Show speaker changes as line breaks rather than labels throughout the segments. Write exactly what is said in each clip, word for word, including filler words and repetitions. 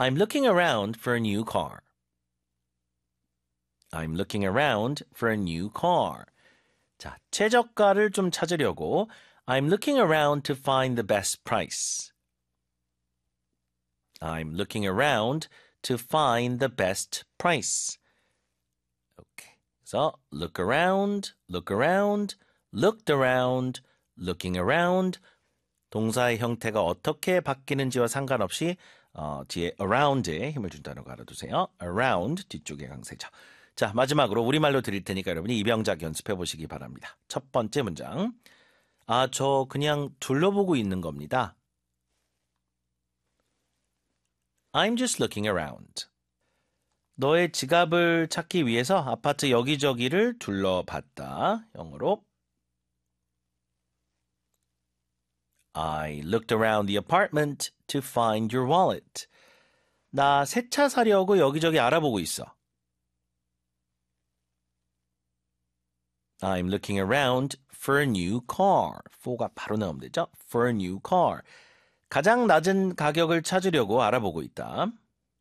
I'm looking around for a new car. I'm looking around for a new car. 자, 최저가를 좀 찾으려고 I'm looking around to find the best price. I'm looking around to find the best price. Okay. So, look around, look around, looked around, looking around. 동사의 형태가 어떻게 바뀌는지와 상관없이 어, 뒤에 around에 힘을 준 단어가 알아두세요. around 뒤쪽에 강세죠. 자, 마지막으로 우리말로 드릴 테니까 여러분이 이병작 연습해 보시기 바랍니다. 첫 번째 문장. 아, 저 그냥 둘러보고 있는 겁니다. I'm just looking around. 너의 지갑을 찾기 위해서 아파트 여기저기를 둘러봤다. 영어로 I looked around the apartment to find your wallet. 나 새 차 사려고 여기저기 알아보고 있어. I'm looking around for a new car. for가 바로 나오면 되죠. For a new car. 가장 낮은 가격을 찾으려고 알아보고 있다.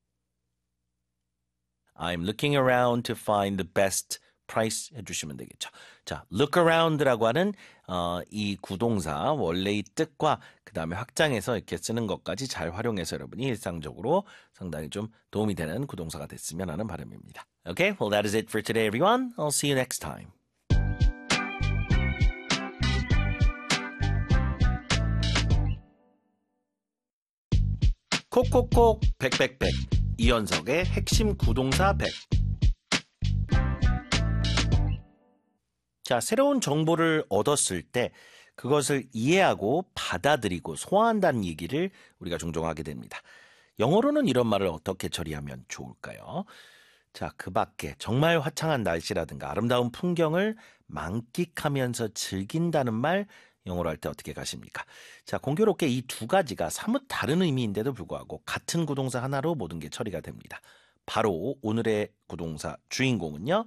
I'm looking around to find the best price 해주시면 되겠죠. 자, look around라고 하는 어, 이 구동사 원래의 뜻과 그 다음에 확장해서 이렇게 쓰는 것까지 잘 활용해서 여러분이 일상적으로 상당히 좀 도움이 되는 구동사가 됐으면 하는 바람입니다. Okay, well that is it for today, everyone. I'll see you next time. 콕콕콕 백백백 이연석의 핵심 구동사 백. 자, 새로운 정보를 얻었을 때 그것을 이해하고 받아들이고 소화한다는 얘기를 우리가 종종 하게 됩니다. 영어로는 이런 말을 어떻게 처리하면 좋을까요? 자, 그 밖에 정말 화창한 날씨라든가 아름다운 풍경을 만끽하면서 즐긴다는 말 영어로 할 때 어떻게 가십니까? 자, 공교롭게 이 두 가지가 사뭇 다른 의미인데도 불구하고 같은 구동사 하나로 모든 게 처리가 됩니다. 바로 오늘의 구동사 주인공은요.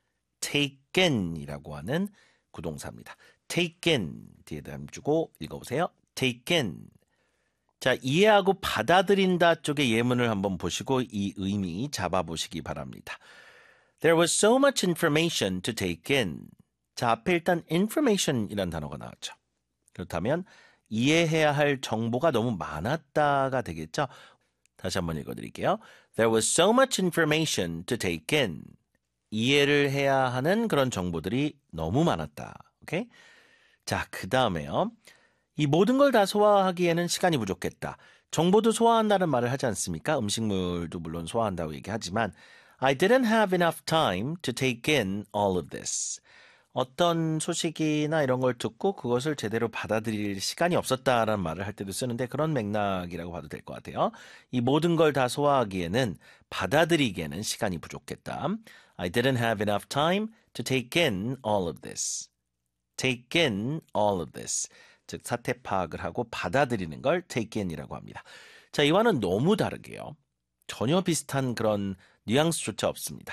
taken이라고 하는 구동사입니다. taken 뒤에다 힘 주고 읽어보세요. taken. 자, 이해하고 받아들인다 쪽의 예문을 한번 보시고 이 의미 잡아보시기 바랍니다. There was so much information to take in. 자, 앞에 일단 information이라는 단어가 나왔죠. 그렇다면 이해해야 할 정보가 너무 많았다가 되겠죠. 다시 한번 읽어드릴게요. There was so much information to take in. 이해를 해야 하는 그런 정보들이 너무 많았다. 오케이? 자, 그 다음에요. 이 모든 걸 다 소화하기에는 시간이 부족했다. 정보도 소화한다는 말을 하지 않습니까? 음식물도 물론 소화한다고 얘기하지만 I didn't have enough time to take in all of this. 어떤 소식이나 이런 걸 듣고 그것을 제대로 받아들일 시간이 없었다라는 말을 할 때도 쓰는데 그런 맥락이라고 봐도 될 것 같아요. 이 모든 걸 다 소화하기에는 받아들이기에는 시간이 부족했다. I didn't have enough time to take in all of this. take in all of this. 즉 사태 파악을 하고 받아들이는 걸 take in이라고 합니다. 자, 이와는 너무 다르게요. 전혀 비슷한 그런 뉘앙스조차 없습니다.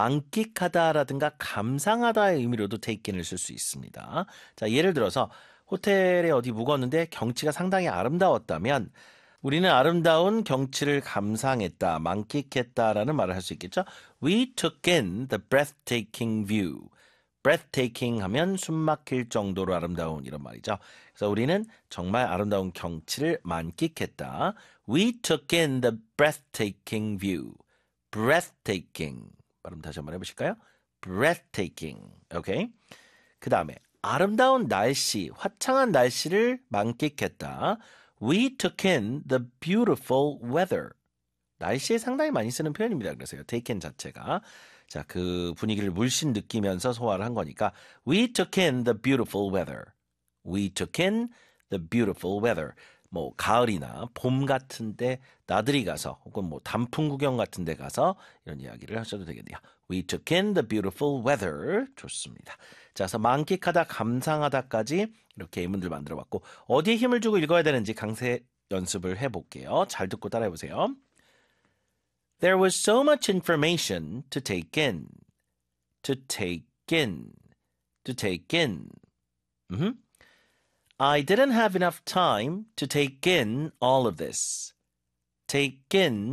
만끽하다라든가 감상하다의 의미로도 take in을 쓸 수 있습니다. 자, 예를 들어서 호텔에 어디 묵었는데 경치가 상당히 아름다웠다면 우리는 아름다운 경치를 감상했다, 만끽했다라는 말을 할 수 있겠죠. We took in the breathtaking view. breathtaking 하면 숨막힐 정도로 아름다운 이런 말이죠. 그래서 우리는 정말 아름다운 경치를 만끽했다. We took in the breathtaking view. breathtaking. 발음 다시 한번 해보실까요? breathtaking. 오케이. 그 다음에 아름다운 날씨, 화창한 날씨를 만끽했다. We took in the beautiful weather. 날씨에 상당히 많이 쓰는 표현입니다. 그래서요. take in 자체가. 자, 그 분위기를 물씬 느끼면서 소화를 한 거니까 We took in the beautiful weather. We took in the beautiful weather. 뭐 가을이나 봄 같은 데 나들이 가서 혹은 뭐 단풍 구경 같은 데 가서 이런 이야기를 하셔도 되겠네요. We took in the beautiful weather. 좋습니다. 자, 그래서 만끽하다, 감상하다까지 이렇게 예문들 만들어봤고 어디에 힘을 주고 읽어야 되는지 강세 연습을 해볼게요. 잘 듣고 따라해보세요. There was so much information to take in. To take in. To take in. Mm-hmm. I didn't have enough time to take in all of this. Take in